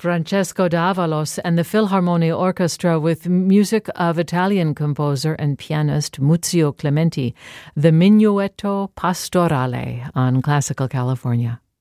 Francesco D'Avalos and the Philharmonia Orchestra with music of Italian composer and pianist Muzio Clementi, the Minuetto Pastorale on Classical California.